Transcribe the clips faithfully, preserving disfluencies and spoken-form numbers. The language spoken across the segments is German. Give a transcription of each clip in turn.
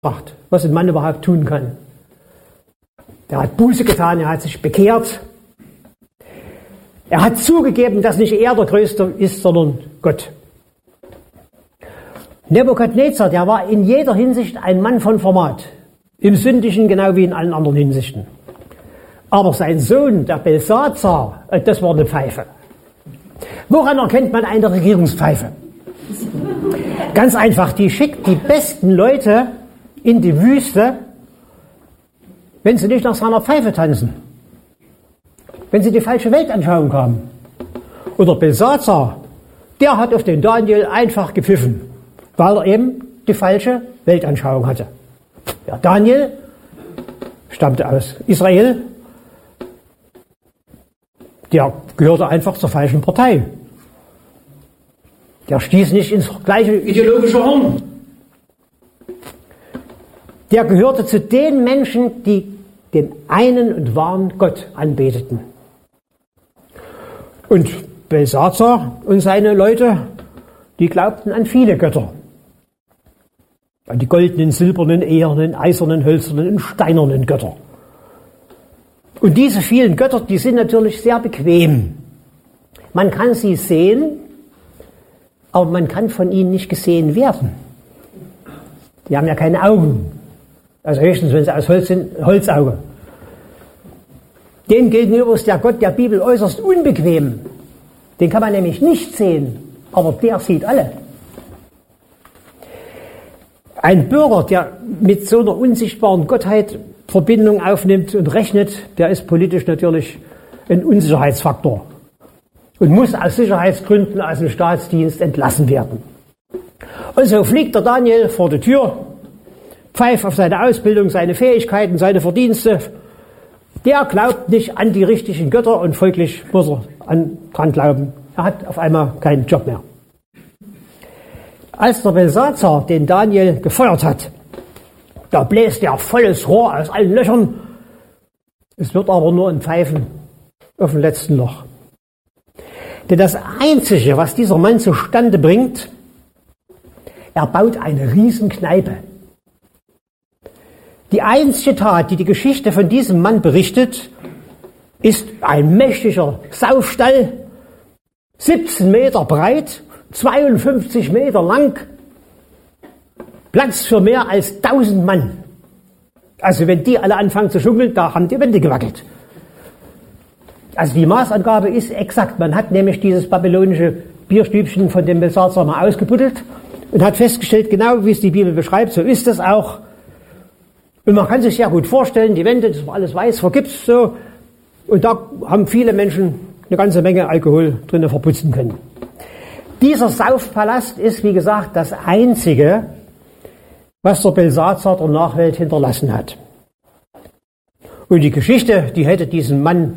gebracht, was ein Mann überhaupt tun kann. Er hat Buße getan, er hat sich bekehrt. Er hat zugegeben, dass nicht er der Größte ist, sondern Gott. Nebukadnezar, der war in jeder Hinsicht ein Mann von Format. Im Sündlichen genau wie in allen anderen Hinsichten. Aber sein Sohn, der Belsazar, das war eine Pfeife. Woran erkennt man eine Regierungspfeife? Ganz einfach, die schickt die besten Leute in die Wüste, wenn sie nicht nach seiner Pfeife tanzen. Wenn sie die falsche Weltanschauung haben. Oder Belsazar, der hat auf den Daniel einfach gepfiffen, weil er eben die falsche Weltanschauung hatte. Der Daniel stammte aus Israel, der gehörte einfach zur falschen Partei. Der stieß nicht ins gleiche ideologische Horn. Der gehörte zu den Menschen, die den einen und wahren Gott anbeteten. Und Belsazar und seine Leute, die glaubten an viele Götter. An die goldenen, silbernen, ehernen, eisernen, hölzernen und steinernen Götter. Und diese vielen Götter, die sind natürlich sehr bequem. Man kann sie sehen, aber man kann von ihnen nicht gesehen werden. Die haben ja keine Augen. Also höchstens, wenn sie aus Holz sind, Holzauge. Dem gegenüber ist der Gott der Bibel äußerst unbequem. Den kann man nämlich nicht sehen, aber der sieht alle. Ein Bürger, der mit so einer unsichtbaren Gottheit Verbindung aufnimmt und rechnet, der ist politisch natürlich ein Unsicherheitsfaktor und muss aus Sicherheitsgründen aus dem Staatsdienst entlassen werden. Und so fliegt der Daniel vor die Tür, pfeift auf seine Ausbildung, seine Fähigkeiten, seine Verdienste. Der glaubt nicht an die richtigen Götter und folglich muss er an, dran glauben. Er hat auf einmal keinen Job mehr. Als der Belsazar den Daniel gefeuert hat, da bläst er volles Rohr aus allen Löchern. Es wird aber nur ein Pfeifen auf dem letzten Loch. Denn das Einzige, was dieser Mann zustande bringt, er baut eine Riesenkneipe. Die einzige Tat, die die Geschichte von diesem Mann berichtet, ist ein mächtiger Saufstall, siebzehn Meter breit, zweiundfünfzig Meter lang, Platz für mehr als tausend Mann. Also wenn die alle anfangen zu schunkeln, da haben die Wände gewackelt. Also die Maßangabe ist exakt. Man hat nämlich dieses babylonische Bierstübchen von dem Belsazar mal ausgebuddelt und hat festgestellt, genau wie es die Bibel beschreibt, so ist es auch. Und man kann sich sehr gut vorstellen, die Wände, das war alles weiß, vergipst so. Und da haben viele Menschen eine ganze Menge Alkohol drinnen verputzen können. Dieser Saufpalast ist, wie gesagt, das Einzige, was der Belsazar der Nachwelt hinterlassen hat. Und die Geschichte, die hätte diesen Mann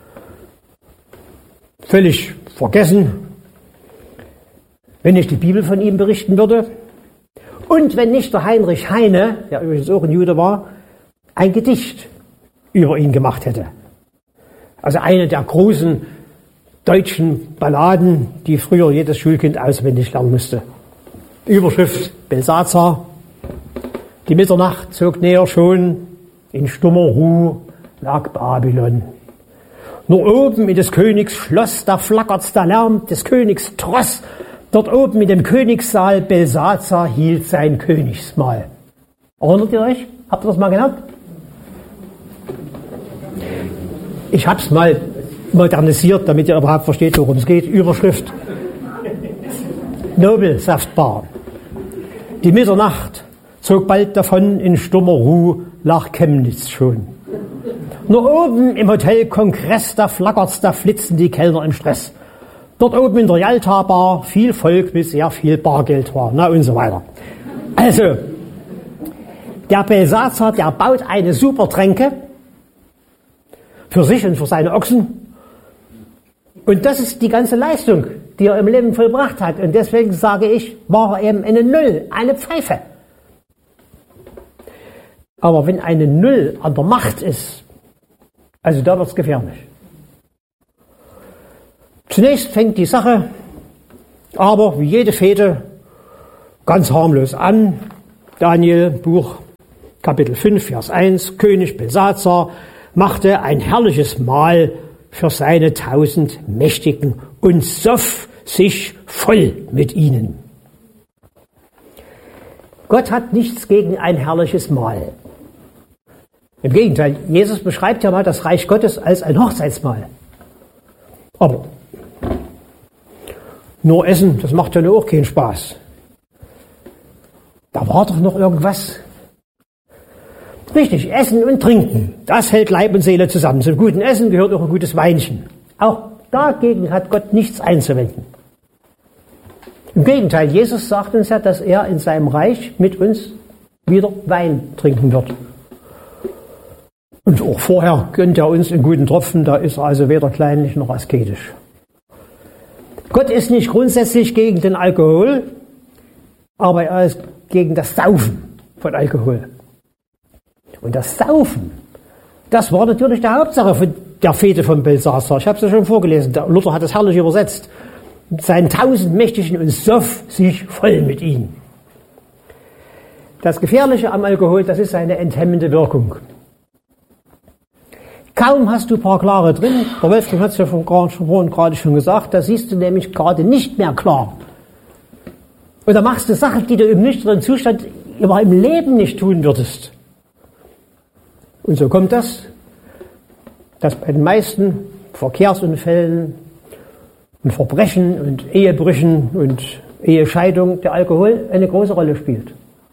völlig vergessen, wenn nicht die Bibel von ihm berichten würde und wenn nicht der Heinrich Heine, der übrigens auch ein Jude war, ein Gedicht über ihn gemacht hätte. Also eine der großen deutschen Balladen, die früher jedes Schulkind auswendig lernen musste. Überschrift Belsazar. Die Mitternacht zog näher schon, in stummer Ruhe lag Babylon. Nur oben in des Königs Schloss, da flackert's der Lärm des Königs Tross. Dort oben in dem Königssaal Belsazar hielt sein Königsmahl. Erinnert ihr euch? Habt ihr das mal gelernt? Ich hab's mal modernisiert, damit ihr überhaupt versteht, worum es geht. Überschrift Nobelsaftbar. Die Mitternacht zog bald davon, in stummer Ruhe lag Chemnitz schon. Nur oben im Hotel Kongress, da flackert's, da flitzen die Kellner im Stress. Dort oben in der Jalta-Bar viel Volk mit sehr viel Bargeld war, na und so weiter. Also, der Belsazar, der baut eine super Tränke für sich und für seine Ochsen. Und das ist die ganze Leistung, die er im Leben vollbracht hat. Und deswegen sage ich, war er eben eine Null, eine Pfeife. Aber wenn eine Null an der Macht ist, also da wird's gefährlich. Zunächst fängt die Sache aber wie jede Fehde ganz harmlos an. Daniel, Buch Kapitel fünf, Vers eins, König Belsazar machte ein herrliches Mahl für seine tausend Mächtigen und soff sich voll mit ihnen. Gott hat nichts gegen ein herrliches Mahl. Im Gegenteil, Jesus beschreibt ja mal das Reich Gottes als ein Hochzeitsmahl. Aber nur Essen, das macht ja nur auch keinen Spaß. Da war doch noch irgendwas. Richtig, Essen und Trinken, das hält Leib und Seele zusammen. Zum guten Essen gehört auch ein gutes Weinchen. Auch dagegen hat Gott nichts einzuwenden. Im Gegenteil, Jesus sagt uns ja, dass er in seinem Reich mit uns wieder Wein trinken wird. Und auch vorher gönnt er uns einen guten Tropfen, da ist er also weder kleinlich noch asketisch. Gott ist nicht grundsätzlich gegen den Alkohol, aber er ist gegen das Saufen von Alkohol. Und das Saufen, das war natürlich die Hauptsache von der Fete von Belsazar. Ich habe es ja schon vorgelesen, der Luther hat es herrlich übersetzt. Mit seinen tausend Mächtigen und soff sich voll mit ihnen. Das Gefährliche am Alkohol, das ist seine enthemmende Wirkung. Kaum hast du ein paar Klare drin, der Wolfgang hat es ja vorhin gerade schon gesagt, da siehst du nämlich gerade nicht mehr klar. Und da machst du Sachen, die du im nüchternen Zustand immer im Leben nicht tun würdest. Und so kommt das, dass bei den meisten Verkehrsunfällen und Verbrechen und Ehebrüchen und Ehescheidung der Alkohol eine große Rolle spielt.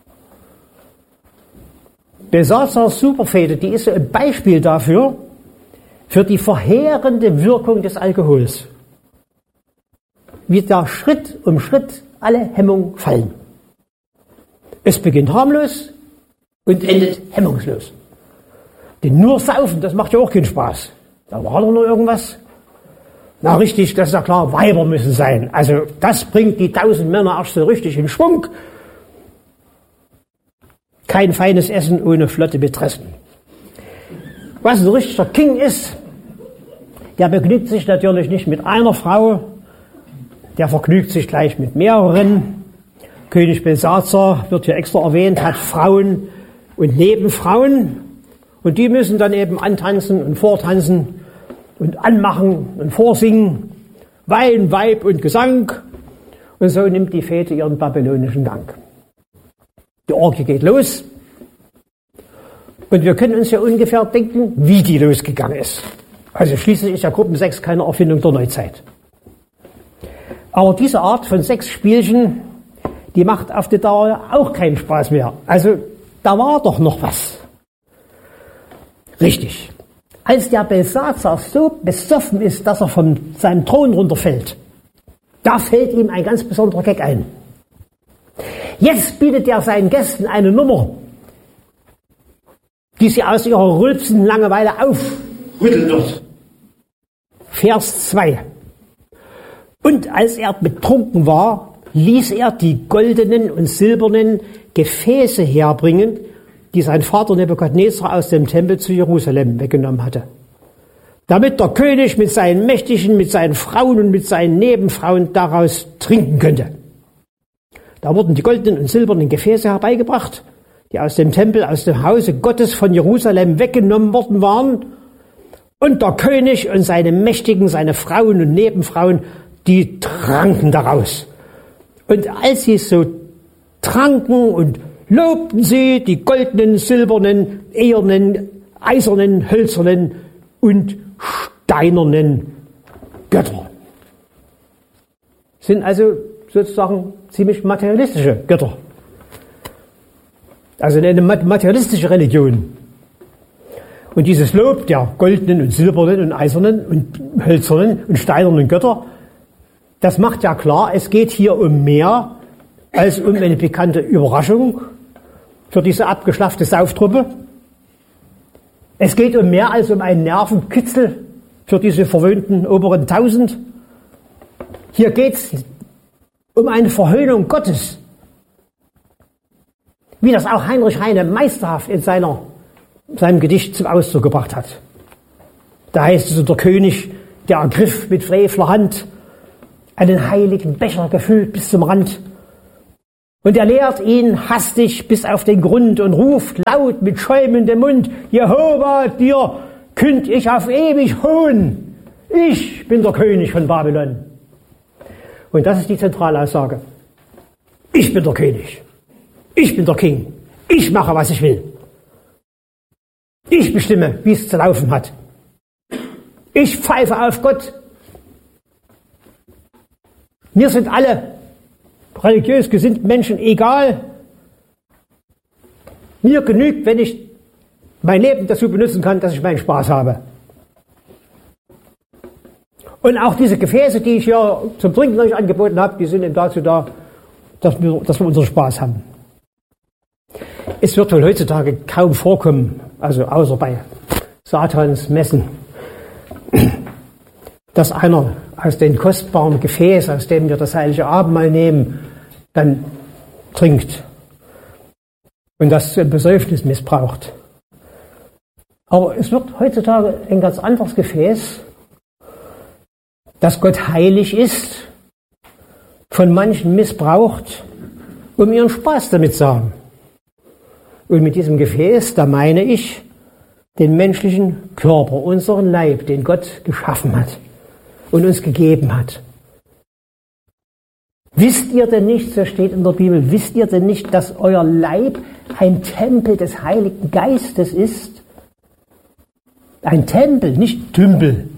Belsazars Superfete, die ist so ein Beispiel dafür, für die verheerende Wirkung des Alkohols. Wie da Schritt um Schritt alle Hemmungen fallen. Es beginnt harmlos und endet hemmungslos. Denn nur Saufen, das macht ja auch keinen Spaß. Da war doch noch irgendwas. Na richtig, das ist ja klar, Weiber müssen sein. Also das bringt die tausend Männer erst so richtig in Schwung. Kein feines Essen ohne flotte Betressen. Was ein richtiger King ist, der begnügt sich natürlich nicht mit einer Frau, der vergnügt sich gleich mit mehreren. König Belsazar, wird hier extra erwähnt, hat Frauen und Nebenfrauen. Und die müssen dann eben antanzen und vortanzen und anmachen und vorsingen. Wein, Weib und Gesang. Und so nimmt die Fete ihren babylonischen Gang. Die Orgie geht los. Und wir können uns ja ungefähr denken, wie die losgegangen ist. Also schließlich ist ja Gruppensex keine Erfindung der Neuzeit. Aber diese Art von Sexspielchen, die macht auf die Dauer auch keinen Spaß mehr. Also da war doch noch was. Richtig. Als der Belsazar so besoffen ist, dass er von seinem Thron runterfällt, da fällt ihm ein ganz besonderer Gag ein. Jetzt bietet er seinen Gästen eine Nummer, die sie aus ihrer rülpsenden Langeweile aufrütteln wird. Vers zwei. Und als er betrunken war, ließ er die goldenen und silbernen Gefäße herbringen, die sein Vater Nebukadnezar aus dem Tempel zu Jerusalem weggenommen hatte. Damit der König mit seinen Mächtigen, mit seinen Frauen und mit seinen Nebenfrauen daraus trinken könnte. Da wurden die goldenen und silbernen Gefäße herbeigebracht, die aus dem Tempel, aus dem Hause Gottes von Jerusalem weggenommen worden waren. Und der König und seine Mächtigen, seine Frauen und Nebenfrauen, die tranken daraus. Und als sie so tranken und lobten sie die goldenen, silbernen, ehernen, eisernen, hölzernen und steinernen Götter. Sind also sozusagen ziemlich materialistische Götter. Also eine materialistische Religion. Und dieses Lob der goldenen und silbernen und eisernen und hölzernen und steinernen Götter, das macht ja klar, es geht hier um mehr als um eine pikante Überraschung für diese abgeschlaffte Sauftruppe. Es geht um mehr als um einen Nervenkitzel für diese verwöhnten oberen Tausend. Hier geht es um eine Verhöhnung Gottes. Wie das auch Heinrich Heine meisterhaft in seiner, seinem Gedicht zum Ausdruck gebracht hat. Da heißt es, der König, der ergriff mit frevler Hand einen heiligen Becher gefüllt bis zum Rand Und er lehrt ihn hastig bis auf den Grund und ruft laut mit schäumendem Mund: Jehova, dir künd ich auf ewig Hohn. Ich bin der König von Babylon. Und das ist die Zentralaussage. Ich bin der König. Ich bin der King. Ich mache, was ich will. Ich bestimme, wie es zu laufen hat. Ich pfeife auf Gott. Mir sind alle religiös gesinnten Menschen egal. Mir genügt, wenn ich mein Leben dazu benutzen kann, dass ich meinen Spaß habe. Und auch diese Gefäße, die ich hier zum Trinken euch angeboten habe, die sind eben dazu da, dass wir, dass wir unseren Spaß haben. Es wird wohl heutzutage kaum vorkommen, also außer bei Satans Messen, dass einer aus dem kostbaren Gefäß, aus dem wir das heilige Abendmahl nehmen, dann trinkt und das zum Besäufnis missbraucht. Aber es wird heutzutage ein ganz anderes Gefäß, das Gott heilig ist, von manchen missbraucht, um ihren Spaß damit zu haben. Und mit diesem Gefäß, da meine ich den menschlichen Körper, unseren Leib, den Gott geschaffen hat und uns gegeben hat. Wisst ihr denn nicht, so steht in der Bibel, wisst ihr denn nicht, dass euer Leib ein Tempel des Heiligen Geistes ist? Ein Tempel, nicht Tümpel.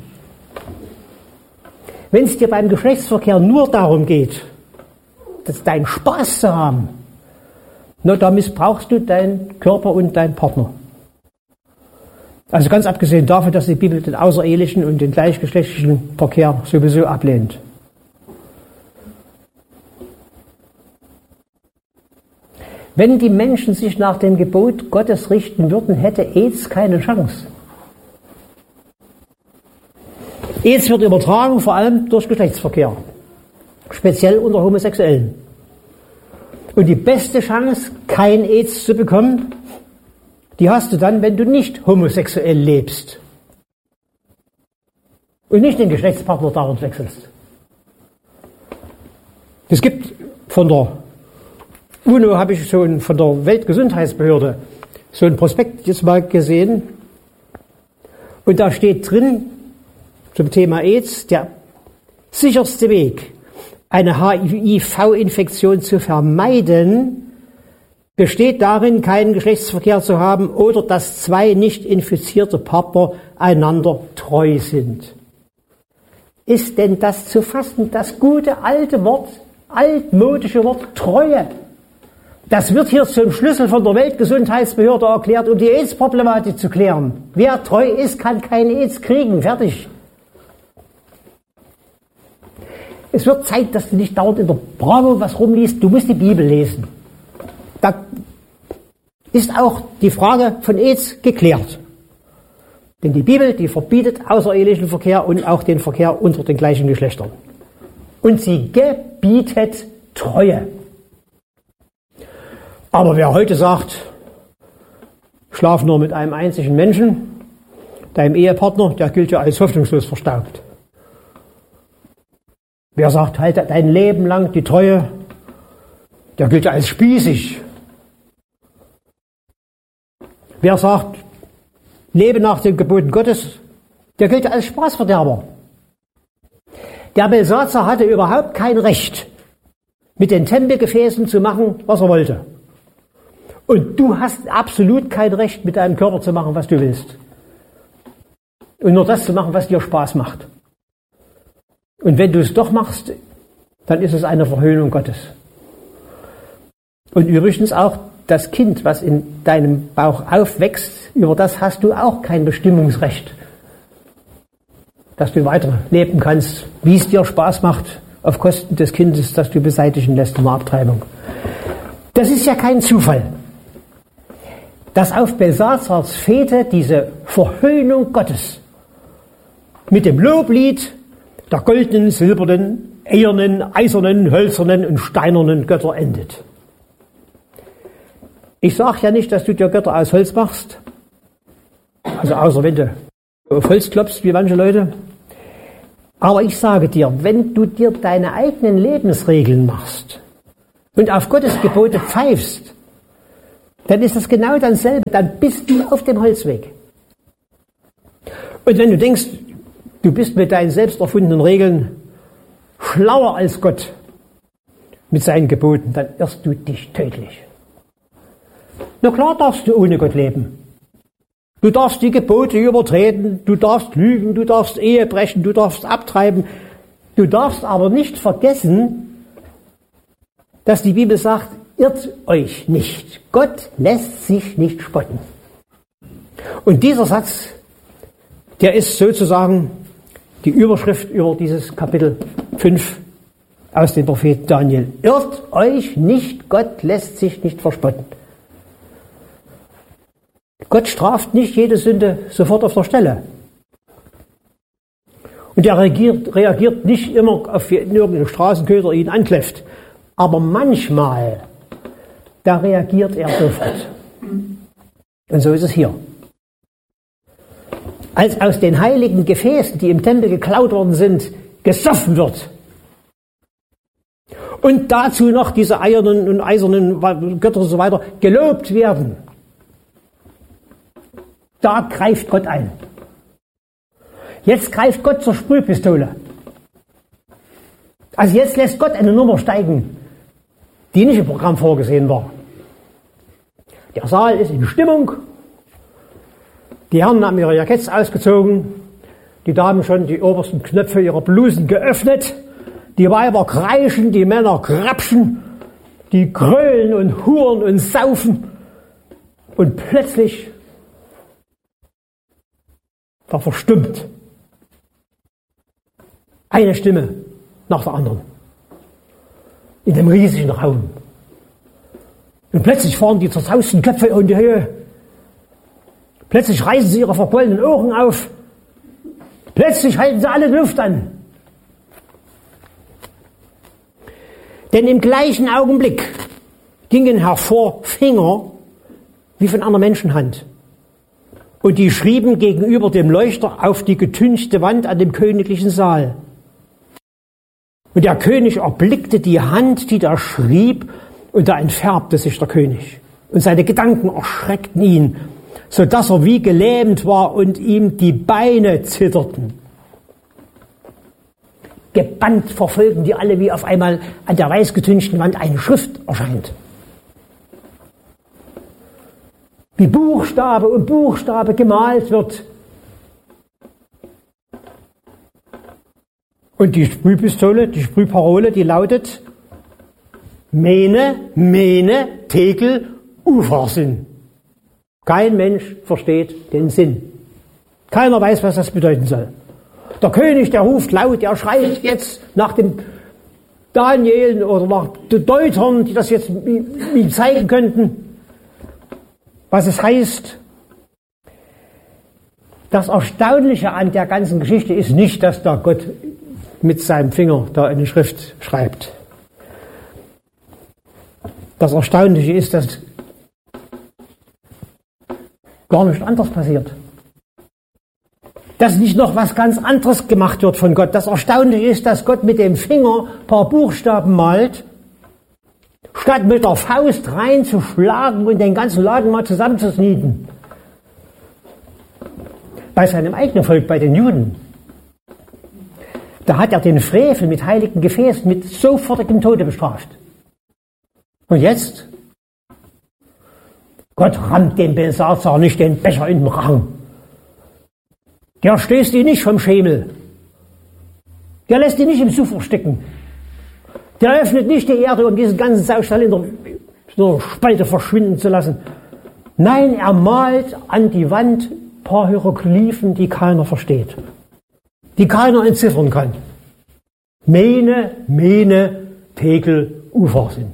Wenn es dir beim Geschlechtsverkehr nur darum geht, das deinen Spaß zu haben, na, da missbrauchst du deinen Körper und deinen Partner. Also ganz abgesehen davon, dass die Bibel den außerehelichen und den gleichgeschlechtlichen Verkehr sowieso ablehnt. Wenn die Menschen sich nach dem Gebot Gottes richten würden, hätte AIDS keine Chance. AIDS wird übertragen, vor allem durch Geschlechtsverkehr, speziell unter Homosexuellen. Und die beste Chance, kein AIDS zu bekommen, die hast du dann, wenn du nicht homosexuell lebst und nicht den Geschlechtspartner dauernd wechselst. Es gibt von der UNO, habe ich so ein, von der Weltgesundheitsbehörde, so ein Prospekt jetzt mal gesehen. Und da steht drin, zum Thema AIDS, der sicherste Weg, eine H I V-Infektion zu vermeiden, besteht darin, keinen Geschlechtsverkehr zu haben oder dass zwei nicht infizierte Partner einander treu sind. Ist denn das zu fassen, das gute alte Wort, altmodische Wort Treue? Das wird hier zum Schlüssel von der Weltgesundheitsbehörde erklärt, um die AIDS-Problematik zu klären. Wer treu ist, kann keine AIDS kriegen. Fertig. Es wird Zeit, dass du nicht dauernd in der Bravo was rumliest. Du musst die Bibel lesen. Da ist auch die Frage von AIDS geklärt. Denn die Bibel, die verbietet außerehelichen Verkehr und auch den Verkehr unter den gleichen Geschlechtern. Und sie gebietet Treue. Aber wer heute sagt, schlaf nur mit einem einzigen Menschen, deinem Ehepartner, der gilt ja als hoffnungslos verstaubt. Wer sagt, halt dein Leben lang die Treue, der gilt ja als spießig. Wer sagt, lebe nach den Geboten Gottes, der gilt ja als Spaßverderber. Der Belsatzer hatte überhaupt kein Recht, mit den Tempelgefäßen zu machen, was er wollte. Und du hast absolut kein Recht, mit deinem Körper zu machen, was du willst. Und nur das zu machen, was dir Spaß macht. Und wenn du es doch machst, dann ist es eine Verhöhnung Gottes. Und übrigens auch das Kind, was in deinem Bauch aufwächst, über das hast du auch kein Bestimmungsrecht. Dass du weiter leben kannst, wie es dir Spaß macht, auf Kosten des Kindes, das du beseitigen lässt in der Abtreibung. Das ist ja kein Zufall, dass auf Belsazars Fete diese Verhöhnung Gottes mit dem Loblied der goldenen, silbernen, ehernen, eisernen, hölzernen und steinernen Götter endet. Ich sage ja nicht, dass du dir Götter aus Holz machst, also außer wenn du auf Holz klopfst, wie manche Leute. Aber ich sage dir, wenn du dir deine eigenen Lebensregeln machst, und auf Gottes Gebote pfeifst, dann ist das genau dasselbe, dann bist du auf dem Holzweg. Und wenn du denkst, du bist mit deinen selbst erfundenen Regeln schlauer als Gott mit seinen Geboten, dann irrst du dich tödlich. Na klar darfst du ohne Gott leben. Du darfst die Gebote übertreten, du darfst lügen, du darfst Ehe brechen, du darfst abtreiben. Du darfst aber nicht vergessen, dass die Bibel sagt, irrt euch nicht. Gott lässt sich nicht spotten. Und dieser Satz, der ist sozusagen die Überschrift über dieses Kapitel fünf aus dem Propheten Daniel. Irrt euch nicht, Gott lässt sich nicht verspotten. Gott straft nicht jede Sünde sofort auf der Stelle. Und er reagiert, reagiert nicht immer auf irgendeinen Straßenköter, der ihn ankläfft. Aber manchmal, da reagiert er sofort. Und so ist es hier. Als aus den heiligen Gefäßen, die im Tempel geklaut worden sind, gesoffen wird. Und dazu noch diese eiernen und eisernen Götter und so weiter gelobt werden. Da greift Gott ein. Jetzt greift Gott zur Sprühpistole. Also jetzt lässt Gott eine Nummer steigen, die nicht im Programm vorgesehen war. Der Saal ist in Stimmung. Die Herren haben ihre Jacketts ausgezogen. Die Damen schon die obersten Knöpfe ihrer Blusen geöffnet. Die Weiber kreischen, die Männer grapschen. Die grölen und huren und saufen. Und plötzlich da verstummt eine Stimme nach der anderen in dem riesigen Raum. Und plötzlich fahren die zerzausten Köpfe in die Höhe. Plötzlich reißen sie ihre verquollenen Ohren auf. Plötzlich halten sie alle die Luft an. Denn im gleichen Augenblick gingen hervor Finger wie von einer Menschenhand. Und die schrieben gegenüber dem Leuchter auf die getünchte Wand an dem königlichen Saal. Und der König erblickte die Hand, die da schrieb, und da entfärbte sich der König. Und seine Gedanken erschreckten ihn, so dass er wie gelähmt war und ihm die Beine zitterten. Gebannt verfolgten die alle, wie auf einmal an der weiß getünchten Wand eine Schrift erscheint. Wie Buchstabe um Buchstabe gemalt wird. Und die Sprühpistole, die Sprühparole, die lautet Mene, Mene, Tekel, Ufarsinn. Kein Mensch versteht den Sinn. Keiner weiß, was das bedeuten soll. Der König, der ruft laut, der schreit jetzt nach dem Daniel oder nach den Deutern, die das jetzt ihm zeigen könnten, was es heißt. Das Erstaunliche an der ganzen Geschichte ist nicht, dass da Gott mit seinem Finger da eine Schrift schreibt. Das Erstaunliche ist, dass gar nicht anders passiert. Dass nicht noch was ganz anderes gemacht wird von Gott. Das Erstaunliche ist, dass Gott mit dem Finger ein paar Buchstaben malt, statt mit der Faust reinzuschlagen und den ganzen Laden mal zusammenzusnieten. Bei seinem eigenen Volk, bei den Juden, da hat er den Frevel mit heiligen Gefäßen mit sofortigem Tode bestraft. Und jetzt? Gott rammt dem Belsazar nicht den Becher in den Rachen. Der stößt ihn nicht vom Schemel. Der lässt ihn nicht im Suff ersticken. Der öffnet nicht die Erde, um diesen ganzen Saustall in der, in der Spalte verschwinden zu lassen. Nein, er malt an die Wand ein paar Hieroglyphen, die keiner versteht. Die keiner entziffern kann. Mene, Mene, Tekel, Ufarsinn.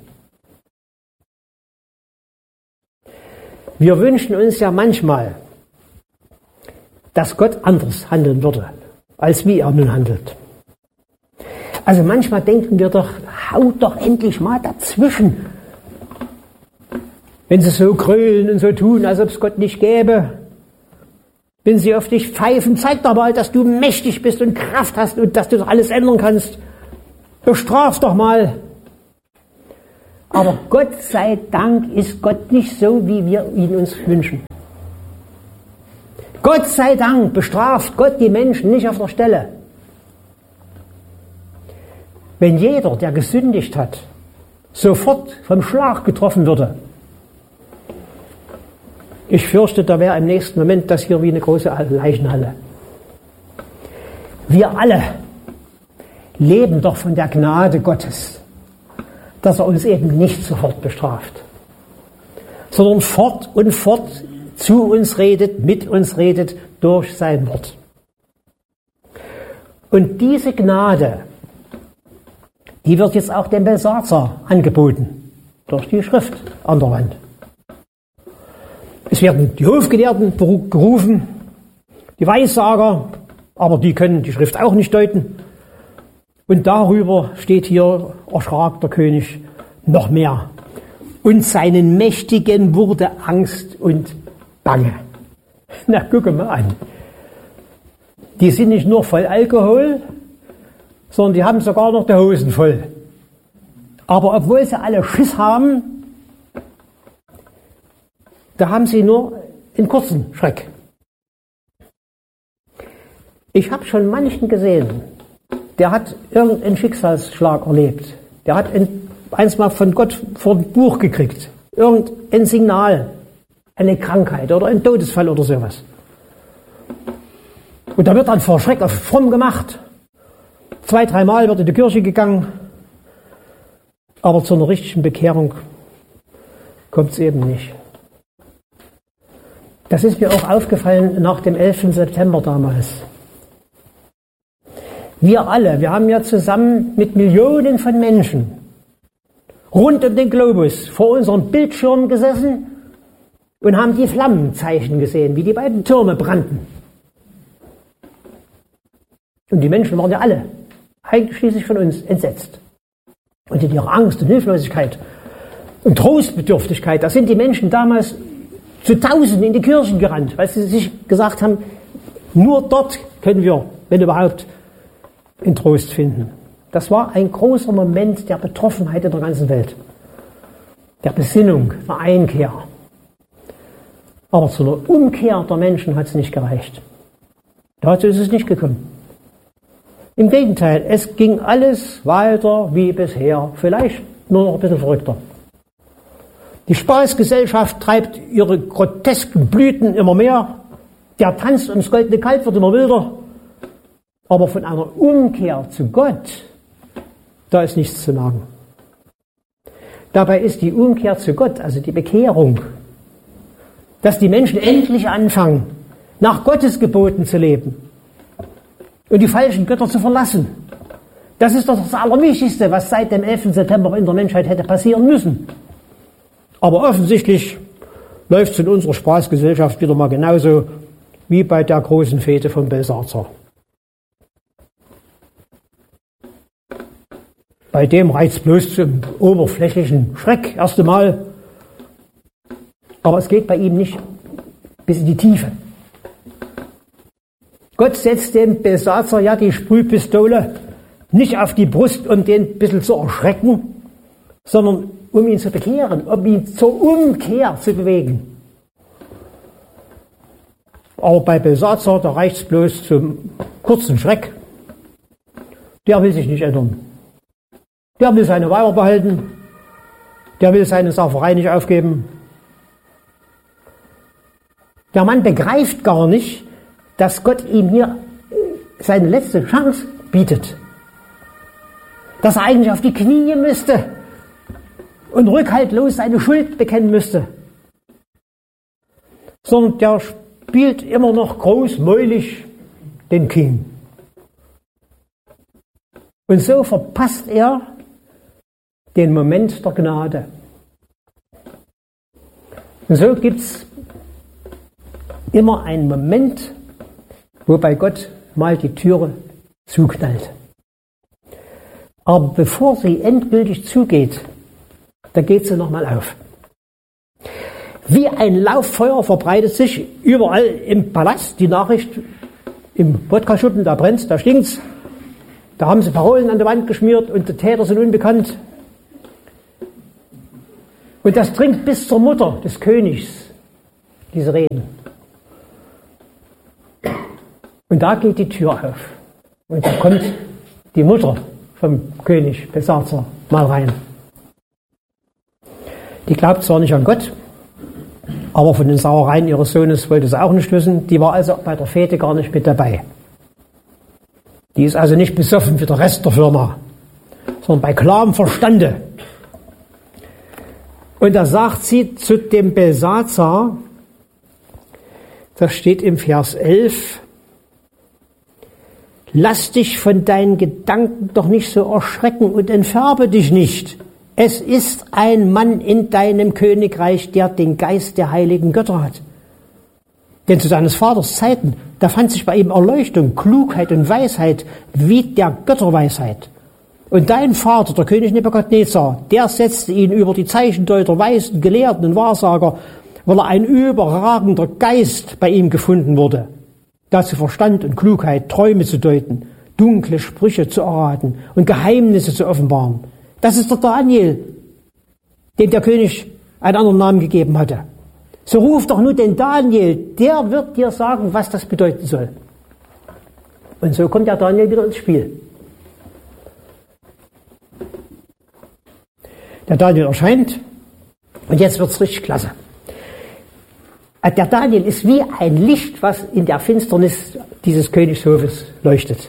Wir wünschen uns ja manchmal, dass Gott anders handeln würde, als wie er nun handelt. Also manchmal denken wir doch, haut doch endlich mal dazwischen. Wenn sie so grölen und so tun, als ob es Gott nicht gäbe. Wenn sie auf dich pfeifen, zeig doch mal, dass du mächtig bist und Kraft hast und dass du doch alles ändern kannst. Bestraf doch mal. Aber Gott sei Dank ist Gott nicht so, wie wir ihn uns wünschen. Gott sei Dank bestraft Gott die Menschen nicht auf der Stelle. Wenn jeder, der gesündigt hat, sofort vom Schlag getroffen würde, ich fürchte, da wäre im nächsten Moment das hier wie eine große Leichenhalle. Wir alle leben doch von der Gnade Gottes, dass er uns eben nicht sofort bestraft, sondern fort und fort zu uns redet, mit uns redet, durch sein Wort. Und diese Gnade, die wird jetzt auch dem Belsazar angeboten, durch die Schrift an der Wand. Es werden die Hofgelehrten gerufen, die Weissager, aber die können die Schrift auch nicht deuten. Und darüber steht hier, erschrak der König noch mehr. Und seinen Mächtigen wurde Angst und Bange. Na, gucke mal an. Die sind nicht nur voll Alkohol, sondern die haben sogar noch die Hosen voll. Aber obwohl sie alle Schiss haben, da haben sie nur einen kurzen Schreck. Ich habe schon manchen gesehen, der hat irgendeinen Schicksalsschlag erlebt. Der hat ein, eins mal von Gott vor ein Buch gekriegt. Irgendein Signal, eine Krankheit oder ein Todesfall oder sowas. Und da wird dann vor Schreck auf fromm gemacht. Zwei, dreimal wird in die Kirche gegangen. Aber zu einer richtigen Bekehrung kommt es eben nicht. Das ist mir auch aufgefallen nach dem elften September damals. Wir alle, wir haben ja zusammen mit Millionen von Menschen rund um den Globus vor unseren Bildschirmen gesessen und haben die Flammenzeichen gesehen, wie die beiden Türme brannten. Und die Menschen waren ja alle, einschließlich von uns, entsetzt. Und in ihrer Angst und Hilflosigkeit und Trostbedürftigkeit, da sind die Menschen damals zu Tausenden in die Kirchen gerannt, weil sie sich gesagt haben, nur dort können wir, wenn überhaupt, in Trost finden. Das war ein großer Moment der Betroffenheit in der ganzen Welt, der Besinnung, der Einkehr. Aber zu einer Umkehr der Menschen hat es nicht gereicht. Dazu ist es nicht gekommen. Im Gegenteil, es ging alles weiter wie bisher, vielleicht nur noch ein bisschen verrückter. Die Spaßgesellschaft treibt ihre grotesken Blüten immer mehr, der Tanz ums goldene Kalb wird immer wilder, aber von einer Umkehr zu Gott, da ist nichts zu merken. Dabei ist die Umkehr zu Gott, also die Bekehrung, dass die Menschen endlich anfangen, nach Gottes Geboten zu leben und die falschen Götter zu verlassen. Das ist doch das Allerwichtigste, was seit dem elften September in der Menschheit hätte passieren müssen. Aber offensichtlich läuft es in unserer Spaßgesellschaft wieder mal genauso wie bei der großen Fete von Belsazar. Bei dem reizt bloß zum oberflächlichen Schreck erst einmal. Aber es geht bei ihm nicht bis in die Tiefe. Gott setzt dem Belsazar ja die Sprühpistole nicht auf die Brust, um den ein bisschen zu erschrecken, sondern um ihn zu bekehren, um ihn zur Umkehr zu bewegen. Aber bei Belsazar, da reicht es bloß zum kurzen Schreck. Der will sich nicht ändern. Der will seine Weiber behalten. Der will seine Sauferei nicht aufgeben. Der Mann begreift gar nicht, dass Gott ihm hier seine letzte Chance bietet. Dass er eigentlich auf die Knie müsste und rückhaltlos seine Schuld bekennen müsste. Sondern der spielt immer noch großmäulig den King. Und so verpasst er den Moment der Gnade. Und so gibt es immer einen Moment, wo bei Gott mal die Türe zuknallt. Aber bevor sie endgültig zugeht, da geht sie nochmal auf. Wie ein Lauffeuer verbreitet sich überall im Palast die Nachricht, im Wodka-Schuppen, da brennt's, da stinkt's, da haben sie Parolen an der Wand geschmiert und die Täter sind unbekannt. Und das dringt bis zur Mutter des Königs, diese Reden. Und da geht die Tür auf. Und da kommt die Mutter vom König Belsazar mal rein. Die glaubt zwar nicht an Gott, aber von den Sauereien ihres Sohnes wollte sie auch nicht wissen. Die war also bei der Fete gar nicht mit dabei. Die ist also nicht besoffen wie der Rest der Firma, sondern bei klarem Verstande. Und da sagt sie zu dem Belsazar, das steht im Vers elf, lass dich von deinen Gedanken doch nicht so erschrecken und entfärbe dich nicht. Es ist ein Mann in deinem Königreich, der den Geist der heiligen Götter hat. Denn zu seines Vaters Zeiten, da fand sich bei ihm Erleuchtung, Klugheit und Weisheit wie der Götterweisheit. Und dein Vater, der König Nebukadnezar, der setzte ihn über die Zeichendeuter, Weisen, Gelehrten und Wahrsager, weil er ein überragender Geist bei ihm gefunden wurde. Dazu Verstand und Klugheit, Träume zu deuten, dunkle Sprüche zu erraten und Geheimnisse zu offenbaren. Das ist der Daniel, dem der König einen anderen Namen gegeben hatte. So ruf doch nur den Daniel, der wird dir sagen, was das bedeuten soll. Und so kommt der Daniel wieder ins Spiel. Der Daniel erscheint und jetzt wird's richtig klasse. Der Daniel ist wie ein Licht, was in der Finsternis dieses Königshofes leuchtet.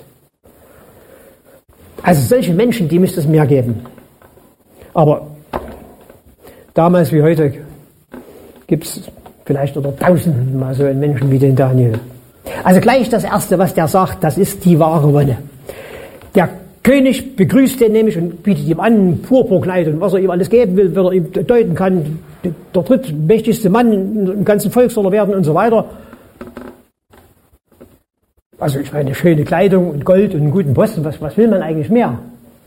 Also solche Menschen, die müsste es mehr geben. Aber damals wie heute gibt es vielleicht unter Tausenden mal so einen Menschen wie den Daniel. Also gleich das Erste, was der sagt, das ist die wahre Wonne. Der König begrüßt den nämlich und bietet ihm an, ein Purpurkleid und was er ihm alles geben will, wenn er ihm deuten kann, der drittmächtigste Mann im ganzen Volk soll er werden und so weiter. Also ich meine, schöne Kleidung und Gold und einen guten Posten, was, was will man eigentlich mehr?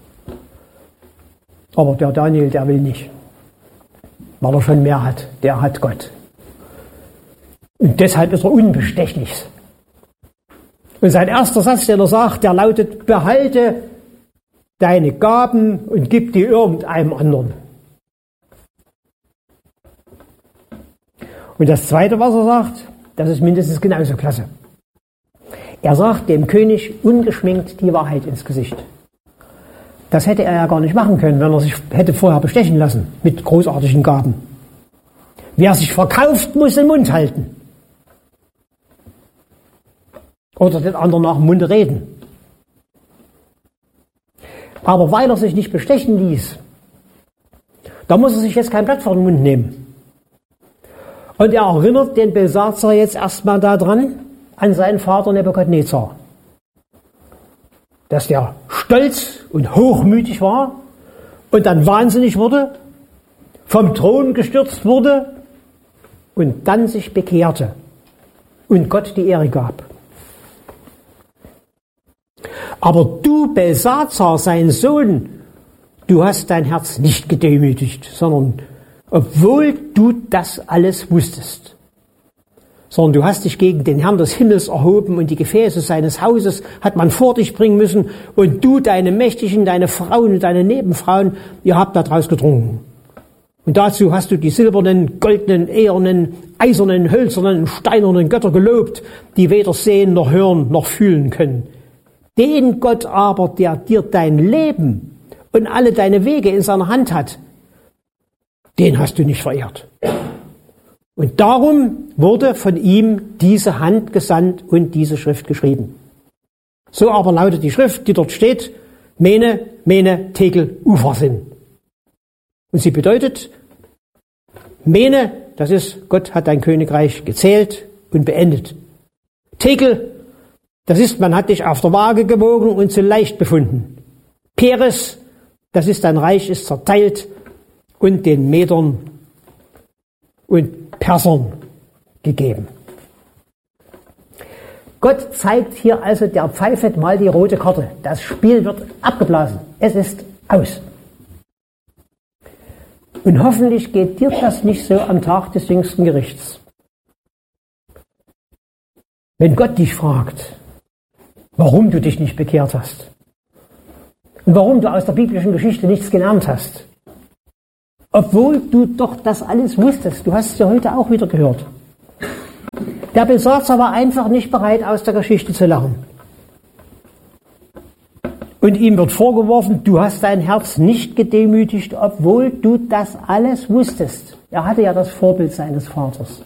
Aber der Daniel, der will nicht, weil er schon mehr hat. Der hat Gott. Und deshalb ist er unbestechlich. Und sein erster Satz, den er sagt, der lautet, behalte deine Gaben und gib die irgendeinem anderen. Und das Zweite, was er sagt, das ist mindestens genauso klasse. Er sagt dem König ungeschminkt die Wahrheit ins Gesicht. Das hätte er ja gar nicht machen können, wenn er sich hätte vorher bestechen lassen mit großartigen Gaben. Wer sich verkauft, muss den Mund halten. Oder den anderen nach dem Munde reden. Aber weil er sich nicht bestechen ließ, da muss er sich jetzt kein Blatt vor den Mund nehmen. Und er erinnert den Belsazar jetzt erstmal daran, an seinen Vater Nebukadnezar, dass der stolz und hochmütig war und dann wahnsinnig wurde, vom Thron gestürzt wurde und dann sich bekehrte und Gott die Ehre gab. Aber du, Belsazar, sein Sohn, du hast dein Herz nicht gedemütigt, sondern obwohl du das alles wusstest, sondern du hast dich gegen den Herrn des Himmels erhoben und die Gefäße seines Hauses hat man vor dich bringen müssen und du, deine Mächtigen, deine Frauen und deine Nebenfrauen, ihr habt daraus getrunken. Und dazu hast du die silbernen, goldenen, ehernen, eisernen, hölzernen, steinernen Götter gelobt, die weder sehen noch hören noch fühlen können. Den Gott aber, der dir dein Leben und alle deine Wege in seiner Hand hat, den hast du nicht verehrt. Und darum wurde von ihm diese Hand gesandt und diese Schrift geschrieben. So aber lautet die Schrift, die dort steht, Mene, Mene, Tekel, Upharsin. Und sie bedeutet, Mene, das ist, Gott hat dein Königreich gezählt und beendet. Tekel, das ist, man hat dich auf der Waage gewogen und zu leicht befunden. Peres, das ist, dein Reich ist zerteilt und den Medern und Persern gegeben. Gott zeigt hier also der Pfeife mal die rote Karte. Das Spiel wird abgeblasen. Es ist aus. Und hoffentlich geht dir das nicht so am Tag des jüngsten Gerichts. Wenn Gott dich fragt, warum du dich nicht bekehrt hast und warum du aus der biblischen Geschichte nichts gelernt hast, Obwohl du doch das alles wusstest. Du hast es ja heute auch wieder gehört. Der Belsazar war einfach nicht bereit, aus der Geschichte zu lachen. Und ihm wird vorgeworfen, du hast dein Herz nicht gedemütigt, obwohl du das alles wusstest. Er hatte ja das Vorbild seines Vaters.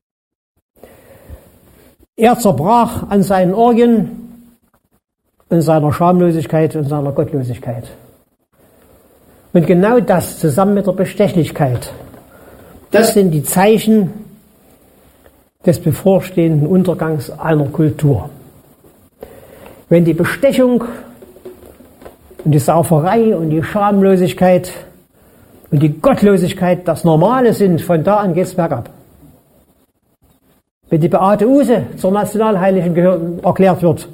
Er zerbrach an seinen Orgien, in seiner Schamlosigkeit und seiner Gottlosigkeit. Und genau das zusammen mit der Bestechlichkeit, das sind die Zeichen des bevorstehenden Untergangs einer Kultur. Wenn die Bestechung und die Sauferei und die Schamlosigkeit und die Gottlosigkeit das Normale sind, von da an geht's bergab. Wenn die Beate Uhse zur Nationalheiligen erklärt wird,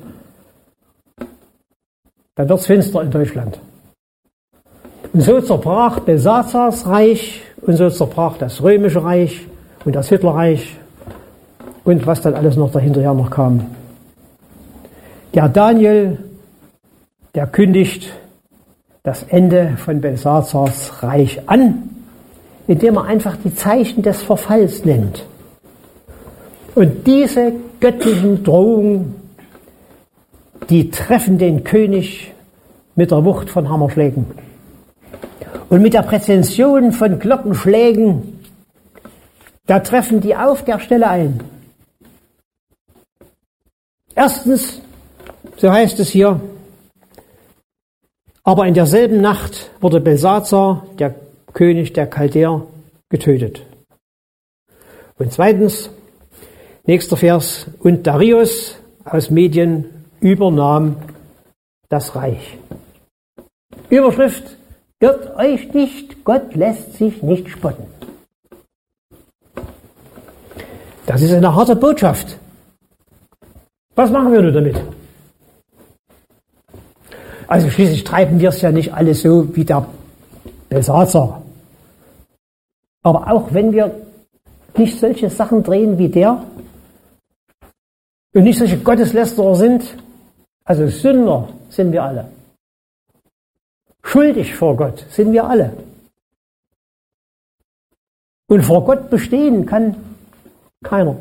dann wird's finster in Deutschland. Und so zerbrach Belsazars Reich und so zerbrach das Römische Reich und das Hitlerreich und was dann alles noch dahinterher noch kam. Der Daniel, der kündigt das Ende von Belsazars Reich an, indem er einfach die Zeichen des Verfalls nennt. Und diese göttlichen Drohungen, die treffen den König mit der Wucht von Hammerschlägen und mit der Präzision von Glockenschlägen. Da treffen die auf der Stelle ein. Erstens, so heißt es hier, aber in derselben Nacht wurde Belsazar, der König der Chaldäer, getötet. Und zweitens, nächster Vers, und Darius aus Medien übernahm das Reich. Überschrift, irrt euch nicht, Gott lässt sich nicht spotten. Das ist eine harte Botschaft. Was machen wir nun damit? Also schließlich treiben wir es ja nicht alles so wie der Belsazar. Aber auch wenn wir nicht solche Sachen drehen wie der und nicht solche Gotteslästerer sind, also Sünder sind wir alle. Schuldig vor Gott sind wir alle. Und vor Gott bestehen kann keiner.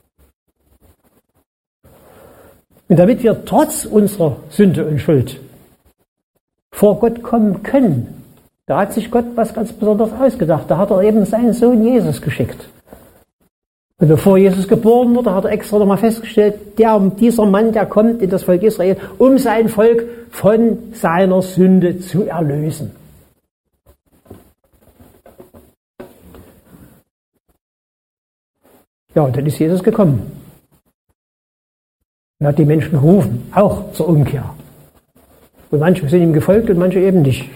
Und damit wir trotz unserer Sünde und Schuld vor Gott kommen können, da hat sich Gott was ganz Besonderes ausgedacht. Da hat er eben seinen Sohn Jesus geschickt. Und bevor Jesus geboren wurde, hat er extra nochmal festgestellt, der, dieser Mann, der kommt in das Volk Israel, um sein Volk von seiner Sünde zu erlösen. Ja, und dann ist Jesus gekommen. Und hat die Menschen gerufen, auch zur Umkehr. Und manche sind ihm gefolgt und manche eben nicht.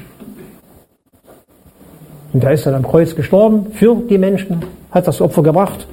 Und da ist er am Kreuz gestorben für die Menschen, hat das Opfer gebracht.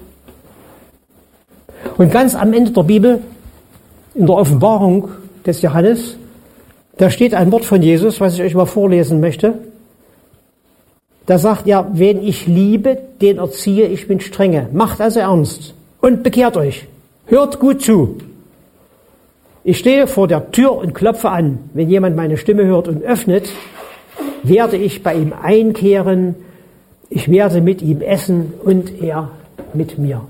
Und ganz am Ende der Bibel, in der Offenbarung des Johannes, da steht ein Wort von Jesus, was ich euch mal vorlesen möchte. Da sagt er, wen ich liebe, den erziehe ich mit Strenge. Macht also ernst und bekehrt euch. Hört gut zu. Ich stehe vor der Tür und klopfe an. Wenn jemand meine Stimme hört und öffnet, werde ich bei ihm einkehren. Ich werde mit ihm essen und er mit mir.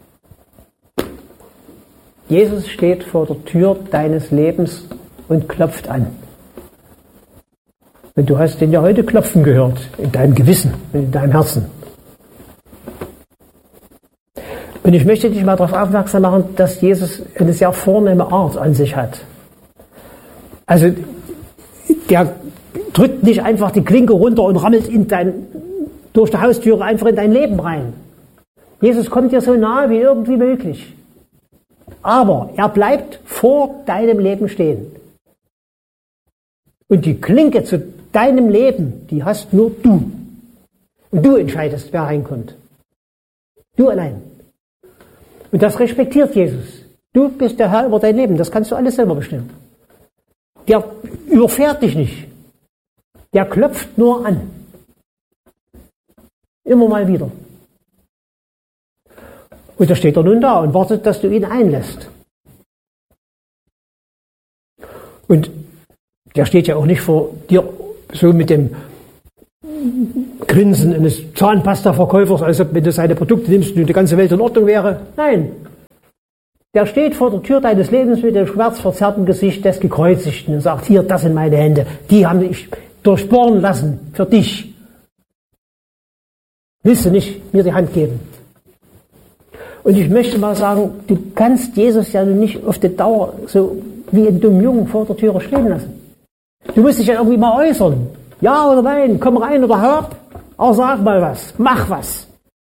Jesus steht vor der Tür deines Lebens und klopft an. Und du hast den ja heute klopfen gehört, in deinem Gewissen, in deinem Herzen. Und ich möchte dich mal darauf aufmerksam machen, dass Jesus eine sehr vornehme Art an sich hat. Also der drückt nicht einfach die Klinke runter und rammelt in dein, durch die Haustüre einfach in dein Leben rein. Jesus kommt dir so nahe wie irgendwie möglich. Aber er bleibt vor deinem Leben stehen. Und die Klinke zu deinem Leben, die hast nur du. Und du entscheidest, wer reinkommt. Du allein. Und das respektiert Jesus. Du bist der Herr über dein Leben. Das kannst du alles selber bestimmen. Der überfährt dich nicht. Der klopft nur an. Immer mal wieder. Und da steht er nun da und wartet, dass du ihn einlässt. Und der steht ja auch nicht vor dir so mit dem Grinsen eines Zahnpasta-Verkäufers, als ob, wenn du seine Produkte nimmst, die ganze Welt in Ordnung wäre. Nein. Der steht vor der Tür deines Lebens mit dem schmerzverzerrten Gesicht des Gekreuzigten und sagt, hier, das sind meine Hände. Die haben ich durchbohren lassen für dich. Willst du nicht mir die Hand geben? Und ich möchte mal sagen, du kannst Jesus ja nicht auf die Dauer so wie einen dummen Jungen vor der Tür stehen lassen. Du musst dich ja irgendwie mal äußern. Ja oder nein, komm rein oder hör ab. Aber sag mal was, mach was.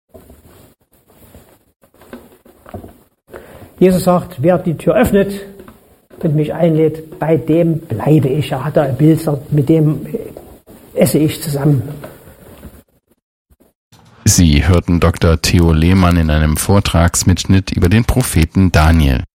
Jesus sagt, wer die Tür öffnet und mich einlädt, bei dem bleibe ich. Er hat da ein Bild, sagt, mit dem esse ich zusammen. Sie hörten Doktor Theo Lehmann in einem Vortragsmitschnitt über den Propheten Daniel.